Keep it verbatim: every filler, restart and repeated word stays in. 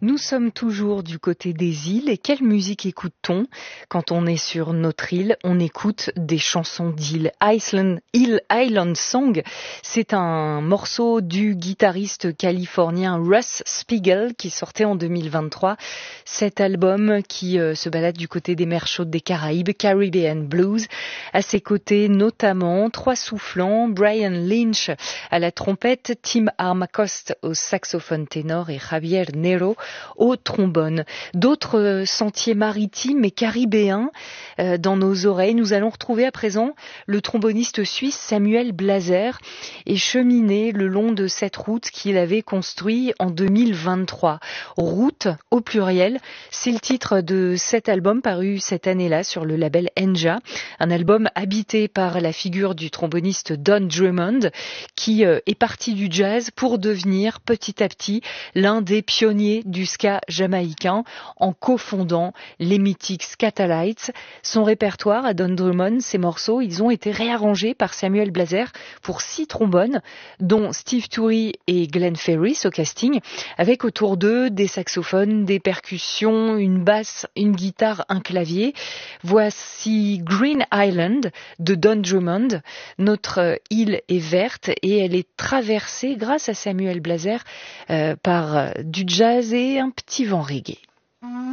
Nous sommes toujours du côté des îles et quelle musique écoute-t-on quand on est sur notre île? On écoute des chansons d'île. Iceland, Hill Island Song, c'est un morceau du guitariste californien Russ Spiegel qui sortait en deux mille vingt-trois. Cet album qui euh, se balade du côté des mers chaudes des Caraïbes, Caribbean Blues. À ses côtés notamment trois soufflants, Brian Lynch à la trompette, Tim Armacost au saxophone ténor et Javier Nero au trombone. D'autres sentiers maritimes et caribéens euh, dans nos oreilles. Nous allons retrouver à présent le tromboniste suisse Samuel Blaser et cheminer le long de cette route qu'il avait construite en deux mille vingt-trois. Route au pluriel, c'est le titre de cet album paru cette année-là sur le label Enja. Un album habité par la figure du tromboniste Don Drummond qui euh, est parti du jazz pour devenir petit à petit l'un des pionniers du ska jamaïcain en cofondant les mythiques Skatalites. Son répertoire à Don Drummond, ses morceaux, ils ont été réarrangés par Samuel Blaser pour six trombones, dont Steve Turry et Glenn Ferris au casting, avec autour d'eux des saxophones, des percussions, une basse, une guitare, un clavier. Voici Green Island de Don Drummond. Notre île est verte et elle est traversée grâce à Samuel Blaser euh, par du jazz et un petit vent reggae.